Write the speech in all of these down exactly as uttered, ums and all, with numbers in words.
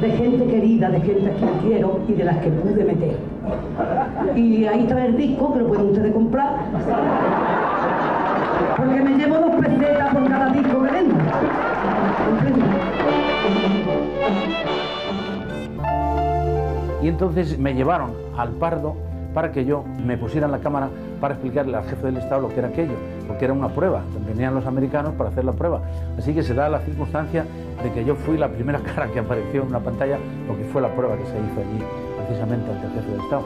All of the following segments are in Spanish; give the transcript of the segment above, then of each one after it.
de gente querida, de gente a quien quiero y de las que pude meter. Y ahí está el disco, que lo pueden ustedes comprar, porque me llevo dos pesetas por cada disco que vendo. Y entonces me llevaron al Pardo para que yo me pusiera en la cámara para explicarle al jefe del Estado lo que era aquello, porque era una prueba, venían los americanos para hacer la prueba. Así que se da la circunstancia de que yo fui la primera cara que apareció en una pantalla, porque fue la prueba que se hizo allí, precisamente ante el jefe del Estado.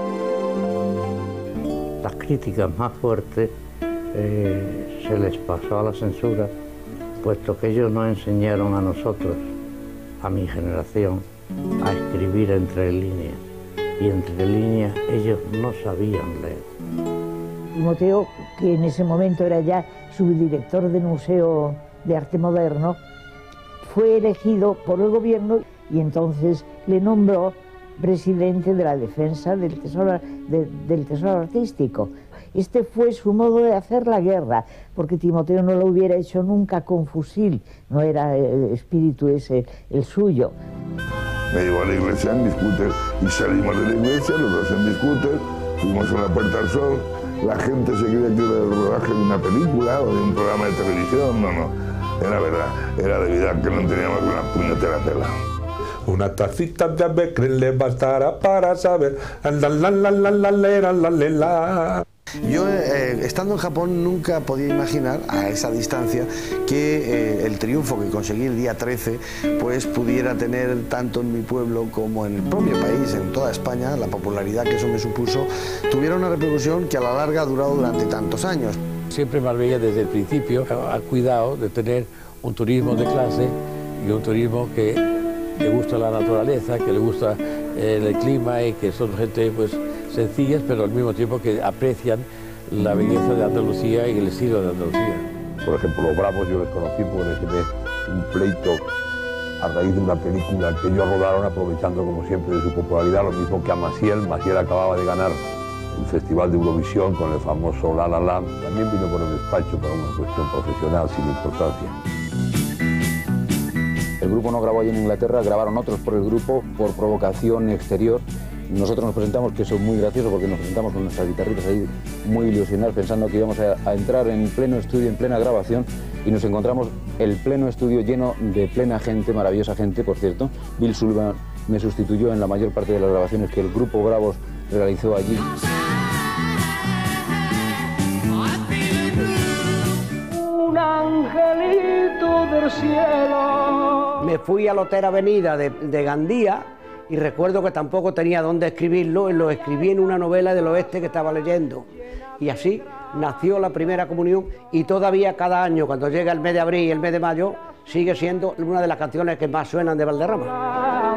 Las críticas más fuertes eh, se les pasó a la censura, puesto que ellos nos enseñaron a nosotros, a mi generación, a escribir entre líneas. Y entre líneas ellos no sabían leer. Timoteo, que en ese momento era ya subdirector del Museo de Arte Moderno, fue elegido por el gobierno y entonces le nombró presidente de la defensa del tesoro, de, del tesoro artístico. Este fue su modo de hacer la guerra, porque Timoteo no lo hubiera hecho nunca con fusil, no era el espíritu ese el suyo. Me llevó a la iglesia en mi scooter y salimos de la iglesia, los dos en mi scooter, fuimos a la Puerta del Sol, la gente se creía que era el rodaje de una película o de un programa de televisión, no, no, era verdad, era de vida que no teníamos una puñetera tela. Una tacita de Becre le bastará para saber la la la la la la la la la. Yo, eh, estando en Japón, nunca podía imaginar a esa distancia que eh, el triunfo que conseguí el día trece pues pudiera tener tanto en mi pueblo como en el propio país, en toda España, la popularidad que eso me supuso, tuviera una repercusión que a la larga ha durado durante tantos años. Siempre Marbella desde el principio ha cuidado de tener un turismo de clase y un turismo que le gusta la naturaleza, que le gusta eh, el clima y que son gente pues sencillas, pero al mismo tiempo que aprecian la belleza de Andalucía y el estilo de Andalucía. Por ejemplo, los Bravos yo les conocí porque les llevé un pleito a raíz de una película que ellos rodaron aprovechando como siempre de su popularidad, lo mismo que a Maciel. Maciel acababa de ganar el Festival de Eurovisión con el famoso La La La. También vino por el despacho para una cuestión profesional sin importancia. El grupo no grabó allí en Inglaterra, grabaron otros por el grupo por provocación exterior. Nosotros nos presentamos, que eso es muy gracioso porque nos presentamos con nuestras guitarritas ahí muy ilusionados pensando que íbamos a, a entrar en pleno estudio, en plena grabación, y nos encontramos el pleno estudio lleno de plena gente, maravillosa gente, por cierto. Bill Sullivan me sustituyó en la mayor parte de las grabaciones que el grupo Bravos realizó allí. Un angelito del cielo. Me fui a la Hotel Avenida de, de Gandía y recuerdo que tampoco tenía dónde escribirlo y lo escribí en una novela del oeste que estaba leyendo. Y así nació la primera comunión y todavía cada año, cuando llega el mes de abril y el mes de mayo, sigue siendo una de las canciones que más suenan de Valderrama.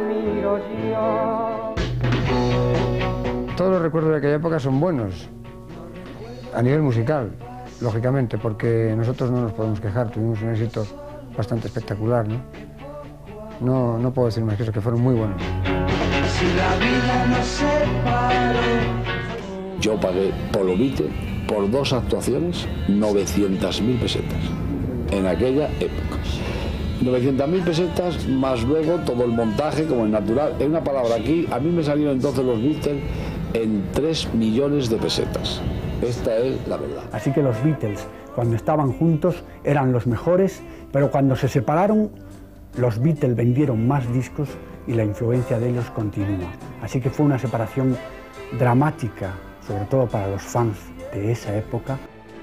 Todos los recuerdos de aquella época son buenos, a nivel musical, lógicamente, porque nosotros no nos podemos quejar, tuvimos un éxito bastante espectacular, ¿no? No, no puedo decir más que eso, que fueron muy buenos. Si la vida nos separó. Yo pagué por lo Beatles, por dos actuaciones, novecientas mil pesetas, en aquella época. novecientas mil pesetas, más luego todo el montaje, como es natural. En una palabra, aquí, a mí me salieron entonces los Beatles en tres millones de pesetas. Esta es la verdad. Así que los Beatles, cuando estaban juntos, eran los mejores, pero cuando se separaron, los Beatles vendieron más discos y la influencia de ellos continúa. Así que fue una separación dramática, sobre todo para los fans de esa época.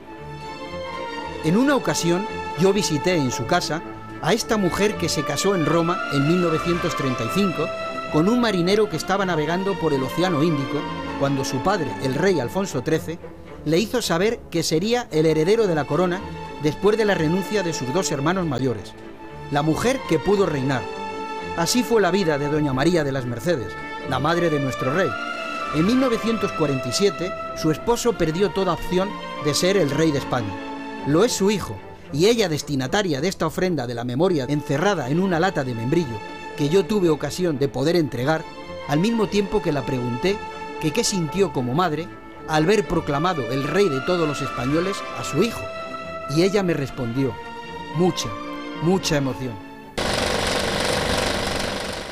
En una ocasión, yo visité en su casa a esta mujer que se casó en Roma en mil novecientos treinta y cinco con un marinero que estaba navegando por el Océano Índico cuando su padre, el rey Alfonso trece, le hizo saber que sería el heredero de la corona después de la renuncia de sus dos hermanos mayores. La mujer que pudo reinar. Así fue la vida de doña María de las Mercedes, la madre de nuestro rey. En mil novecientos cuarenta y siete, su esposo perdió toda opción de ser el rey de España. Lo es su hijo, y ella, destinataria de esta ofrenda de la memoria encerrada en una lata de membrillo que yo tuve ocasión de poder entregar, al mismo tiempo que la pregunté que qué sintió como madre al ver proclamado el rey de todos los españoles a su hijo. Y ella me respondió, mucha, mucha emoción.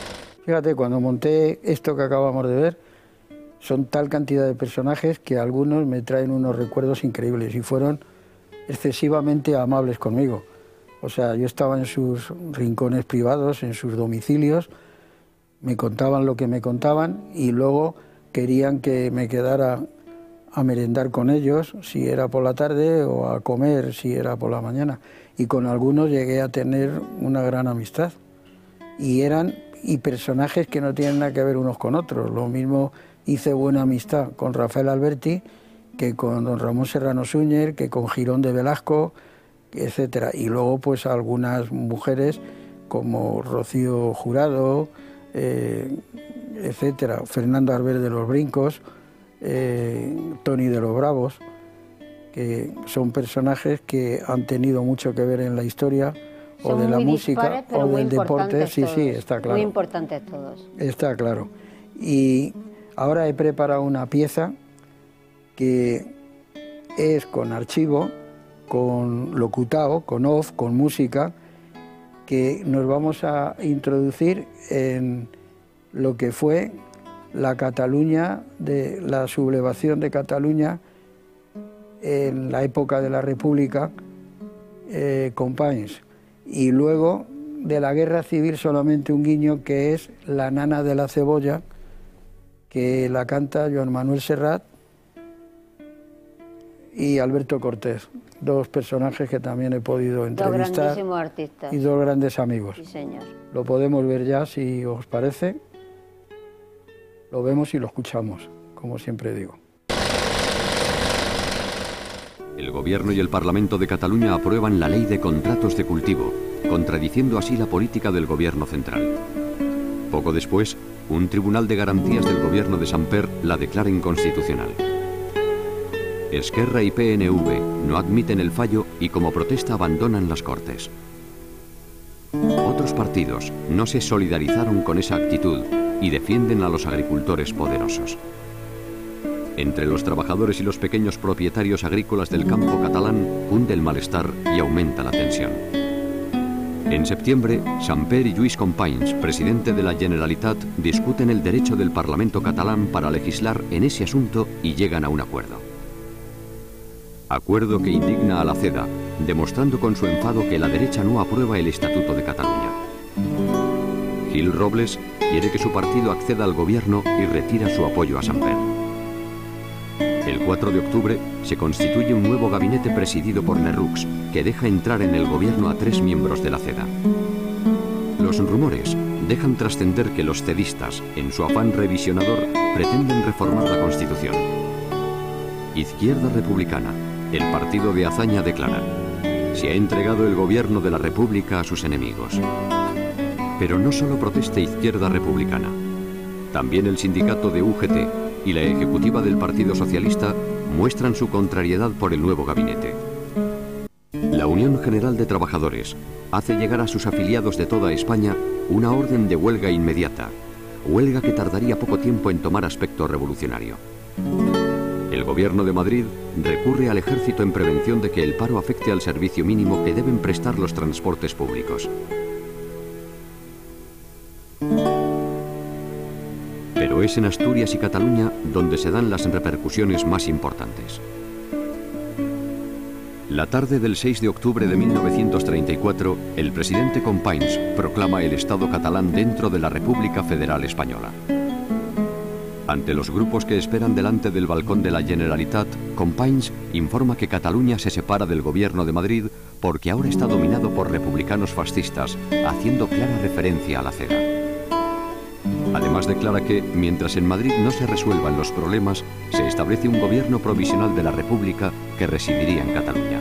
Fíjate, cuando monté esto que acabamos de ver, son tal cantidad de personajes que algunos me traen unos recuerdos increíbles y fueron excesivamente amables conmigo. O sea, yo estaba en sus rincones privados, en sus domicilios, me contaban lo que me contaban y luego querían que me quedara a merendar con ellos, si era por la tarde, o a comer, si era por la mañana. Y con algunos llegué a tener una gran amistad. Y eran y personajes que no tienen nada que ver unos con otros. Lo mismo hice buena amistad con Rafael Alberti, que con don Ramón Serrano Súñer, que con Girón de Velasco, etcétera. Y luego pues algunas mujeres como Rocío Jurado, eh, etcétera, Fernando Arbel de los Brincos, eh, Tony de los Bravos, que son personajes que han tenido mucho que ver en la historia son o de la muy música dispares, pero o muy del deporte. Sí, todos. sí, está claro. Muy importantes todos. Está claro. Y ahora he preparado una pieza que es con archivo, con locutado, con off, con música, que nos vamos a introducir en lo que fue la Cataluña, de la sublevación de Cataluña en la época de la República, eh, Companys. Y luego de la Guerra Civil solamente un guiño, que es La nana de la cebolla, que la canta Joan Manuel Serrat y Alberto Cortés, dos personajes que también he podido entrevistar. Dos grandísimos artistas. Y dos grandes amigos. Sí, señor. Lo podemos ver ya, si os parece. Lo vemos y lo escuchamos, como siempre digo. El Gobierno y el Parlamento de Cataluña aprueban la Ley de Contratos de Cultivo, contradiciendo así la política del Gobierno central. Poco después, un tribunal de garantías del Gobierno de Samper la declara inconstitucional. Esquerra y P N V no admiten el fallo y como protesta abandonan las Cortes. Otros partidos no se solidarizaron con esa actitud y defienden a los agricultores poderosos. Entre los trabajadores y los pequeños propietarios agrícolas del campo catalán cunde el malestar y aumenta la tensión. En septiembre, Samper y Lluís Companys, presidente de la Generalitat, discuten el derecho del Parlamento catalán para legislar en ese asunto y llegan a un acuerdo. Acuerdo que indigna a la CEDA, demostrando con su enfado que la derecha no aprueba el Estatuto de Cataluña. Gil Robles quiere que su partido acceda al gobierno y retira su apoyo a Samper. El cuatro de octubre se constituye un nuevo gabinete presidido por Lerroux, que deja entrar en el gobierno a tres miembros de la CEDA. Los rumores dejan trascender que los cedistas, en su afán revisionador, pretenden reformar la Constitución. Izquierda Republicana, el partido de Azaña, declara: se ha entregado el gobierno de la República a sus enemigos. Pero no solo protesta Izquierda Republicana. También el sindicato de U G T y la ejecutiva del Partido Socialista muestran su contrariedad por el nuevo gabinete. La Unión General de Trabajadores hace llegar a sus afiliados de toda España una orden de huelga inmediata, huelga que tardaría poco tiempo en tomar aspecto revolucionario. El Gobierno de Madrid recurre al Ejército en prevención de que el paro afecte al servicio mínimo que deben prestar los transportes públicos. Pero es en Asturias y Cataluña donde se dan las repercusiones más importantes. La tarde del seis de octubre de mil novecientos treinta y cuatro, el presidente Companys proclama el Estado catalán dentro de la República Federal Española. Ante los grupos que esperan delante del balcón de la Generalitat, Companys informa que Cataluña se separa del Gobierno de Madrid porque ahora está dominado por republicanos fascistas, haciendo clara referencia a la CEDA. Además declara que, mientras en Madrid no se resuelvan los problemas, se establece un gobierno provisional de la República que residiría en Cataluña.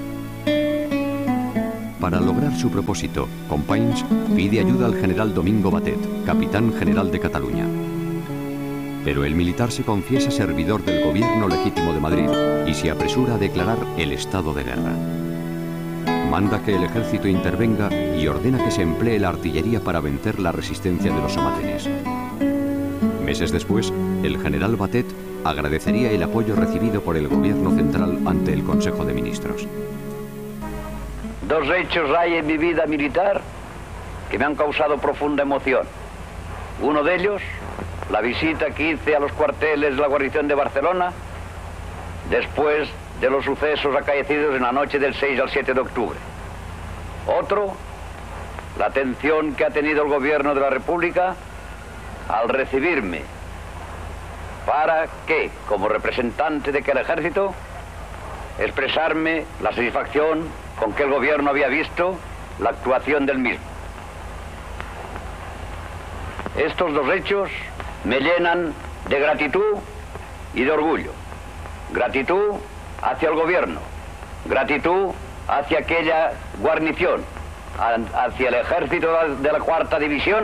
Para lograr su propósito, Companys pide ayuda al general Domingo Batet, capitán general de Cataluña. Pero el militar se confiesa servidor del gobierno legítimo de Madrid y se apresura a declarar el estado de guerra. Manda que el ejército intervenga y ordena que se emplee la artillería para vencer la resistencia de los somatenes. Meses después, el general Batet agradecería el apoyo recibido por el gobierno central ante el Consejo de Ministros. Dos hechos hay en mi vida militar que me han causado profunda emoción. Uno de ellos, la visita que hice a los cuarteles de la guarnición de Barcelona después de los sucesos acaecidos en la noche del seis al siete de octubre. Otro, la atención que ha tenido el gobierno de la República al recibirme para que, como representante de aquel ejército, expresarme la satisfacción con que el gobierno había visto la actuación del mismo. Estos dos hechos me llenan de gratitud y de orgullo. Gratitud hacia el gobierno, gratitud hacia aquella guarnición, hacia el ejército de la cuarta división.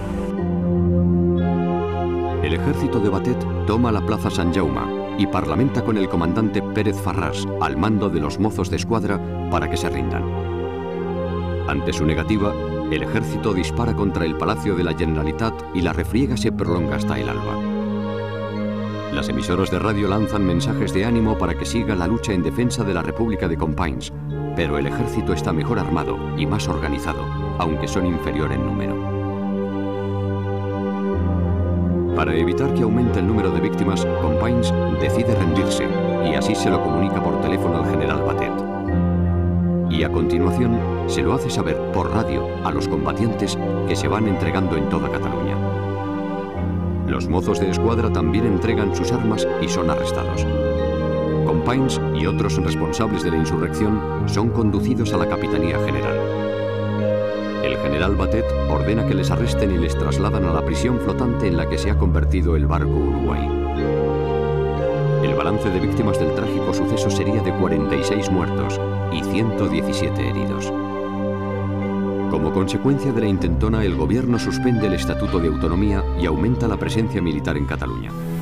El ejército de Batet toma la plaza San Jaume y parlamenta con el comandante Pérez Farrás al mando de los mozos de escuadra para que se rindan. Ante su negativa, el ejército dispara contra el Palacio de la Generalitat y la refriega se prolonga hasta el alba. Las emisoras de radio lanzan mensajes de ánimo para que siga la lucha en defensa de la República de Companys, pero el ejército está mejor armado y más organizado, aunque son inferior en número. Para evitar que aumente el número de víctimas, Companys decide rendirse y así se lo comunica por teléfono al general Batet. Y a continuación se lo hace saber por radio a los combatientes que se van entregando en toda Cataluña. Los mozos de escuadra también entregan sus armas y son arrestados. Companys y otros responsables de la insurrección son conducidos a la Capitanía General. El general Batet ordena que les arresten y les trasladan a la prisión flotante en la que se ha convertido el barco Uruguay. El balance de víctimas del trágico suceso sería de cuarenta y seis muertos y ciento diecisiete heridos. Como consecuencia de la intentona, el gobierno suspende el Estatuto de Autonomía y aumenta la presencia militar en Cataluña.